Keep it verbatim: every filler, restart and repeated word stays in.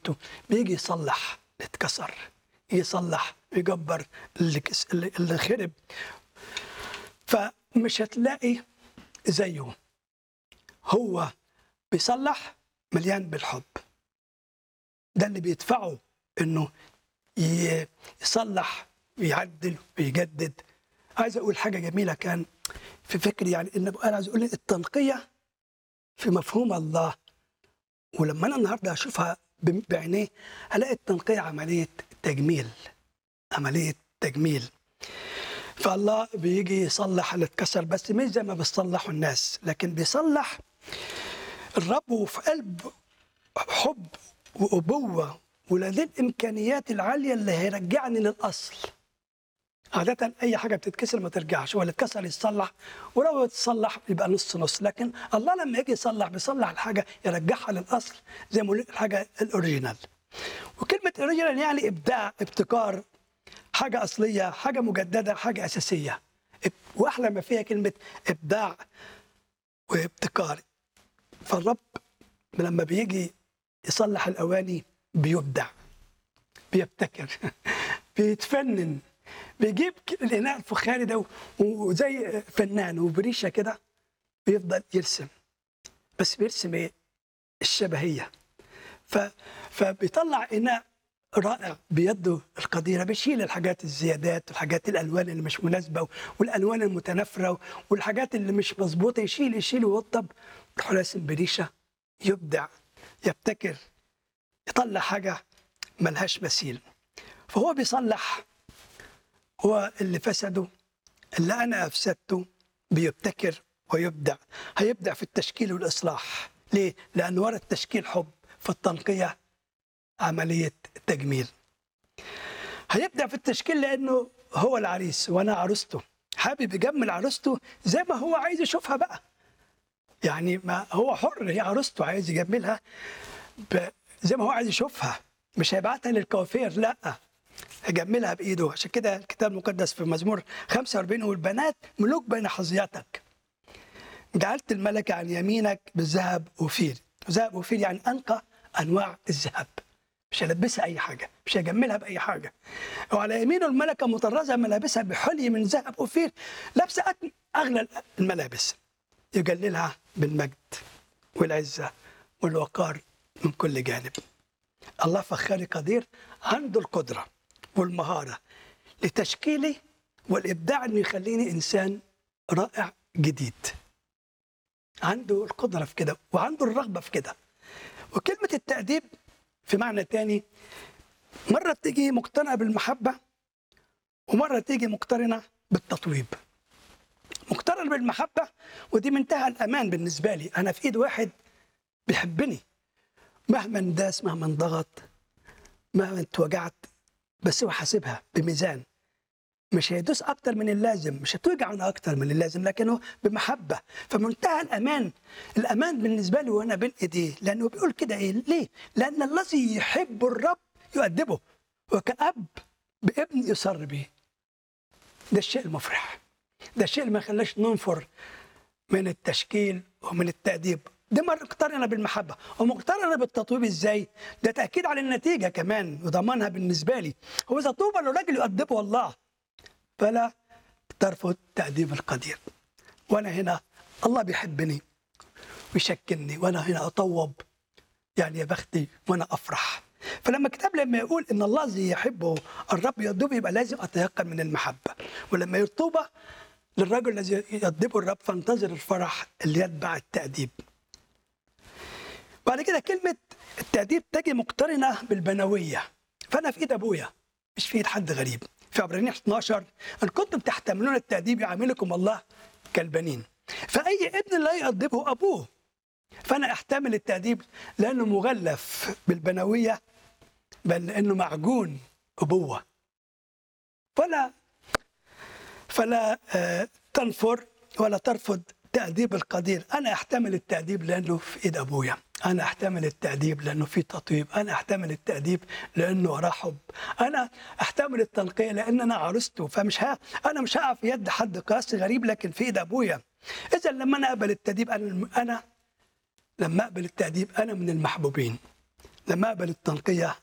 بيته بيجي يصلح اللي اتكسر، يصلح يجبر اللي اللي خرب. فمش هتلاقي زيه، هو بيصلح مليان بالحب، ده اللي بيدفعه انه يصلح ويعدل ويجدد. عايز اقول حاجه جميله كان في فكري، يعني ان انا عايز اقول التنقيه في مفهوم الله، ولما انا النهارده اشوفها بعينيه هلاقي التنقيه عمليه تجميل، عمليه تجميل. فالله بيجي يصلح اللي اتكسر، بس مش زي ما بيصلحوا الناس، لكن بيصلح الرب وفي قلب حب وابوه ولديه الامكانيات العاليه اللي هيرجعني للاصل. عادة أي حاجة بتتكسر ما ترجعش، ولا اتكسر يتصلح، ولو يتصلح يبقى نص نص، لكن الله لما يجي يصلح بيصلح الحاجة يرجعها للأصل زي ما قلت الحاجة الأوريجينال. وكلمة أوريجينال يعني إبداع، ابتكار، حاجة أصلية، حاجة مجددة، حاجة أساسية. وأحلى ما فيها كلمة إبداع وابتكار. فالرب لما بيجي يصلح الأواني بيبدع، بيبتكر، بيتفنن، بيجيب الإناء الفخاري ده وزي فنان وبريشة كده بيفضل يرسم، بس بيرسم ايه؟ الشبهية. ف... فبيطلع إناء رائع بيده القديرة، بيشيل الحاجات الزيادات والحاجات الألوان اللي مش مناسبة والألوان المتنافرة والحاجات اللي مش مظبوطة، يشيل يشيل ويوضب، يروح راسم بريشة، يبدع، يبتكر، يطلع حاجة ملهاش مثيل. فهو بيصلح، هو اللي فسده اللي أنا أفسدته بيبتكر ويبدع. هيبدع في التشكيل والإصلاح. ليه؟ لأن ورا التشكيل حب، في التنقية عملية تجميل. هيبدع في التشكيل لأنه هو العريس وأنا عروسته، حابب يجمل عروسته زي ما هو عايز يشوفها بقى. يعني ما هو حر، هي عروسته عايز يجملها زي ما هو عايز يشوفها، مش هيبعتها للكوافير، لأ، هجملها بايده. عشان كده الكتاب المقدس في مزمور خمسة وأربعين يقول: البنات ملوك بين حظياتك، جعلت الملكه عن يمينك بالذهب وفير. ذهب وفير يعني انقى انواع الذهب، مش هلبسها اي حاجه، مش هجملها باي حاجه. وعلى يمينه الملكه مطرزه ملابسها بحلي من ذهب وفير، لابسه اغلى الملابس، يجللها بالمجد والعزه والوقار من كل جانب. الله فخاري قدير، عنده القدره والمهارة لتشكيلي والإبداع إنه يخليني إنسان رائع جديد. عنده القدرة في كده وعنده الرغبة في كده. وكلمة التأديب في معنى تاني مرة تيجي مقترنة بالمحبة، ومرة تيجي مقترنة بالتطويب. مقترنة بالمحبة ودي منتهى الأمان بالنسبة لي، أنا في إيد واحد بيحبني مهما انداس، مهما انضغط، مهما اتوجعت، بس هو حاسبها بميزان، مش هيدوس اكتر من اللازم، مش هتوجعنا اكتر من اللازم، لكنه بمحبه. فمنتهى الامان، الامان بالنسبه لي وانا بين ايديه، لانه بيقول كده ايه؟ ليه؟ لان الذي يحب الرب يؤدبه، وكأب بابن يسر به. ده الشيء المفرح، ده الشيء اللي ما خلاش ننفر من التشكيل ومن التأديب. دي مرة مقترنة بالمحبة ومقترنة بالتطويب. ازاي؟ ده تأكيد على النتيجة كمان وضمانها بالنسبة لي. هو إذا طوبى للرجل يؤدبه الله فلا ترفض تأديب القدير. وأنا هنا الله بيحبني ويشكلني، وأنا هنا أطوب، يعني يا بختي وأنا أفرح. فلما الكتاب لما يقول إن الله الذي يحبه الرب يؤدبه، يبقى لازم أتيقن من المحبة. ولما يطوبى للرجل الذي يؤدبه الرب فانتظر الفرح اللي يتبع التأديب. بعد كده كلمة التأديب تجي مقترنة بالبنوية، فأنا في إيد أبويا مش في إيد حد غريب. في عبرانيين اثناشر: إن كنتم تحتملون التأديب يعاملكم الله كالبنين، فأي ابن لا يؤدبه أبوه. فأنا أحتمل التأديب لأنه مغلف بالبنوية، بل لأنه معجون أبوة. فلا فلا آه تنفر ولا ترفض تأديب القدير. أنا أحتمل التأديب لأنه في إيد أبويا، أنا أحتمل التأديب لأنه في تطيب، أنا أحتمل التأديب لأنه وراه حب، أنا أحتمل التنقية لأن أنا عروسته. فمش ها أنا مش هقع في يد حد قاسي غريب، لكن في إيد أبويا. إذا لما أنا أقبل التأديب، أنا أنا لما أقبل التأديب أنا من المحبوبين، لما اقبل التنقيه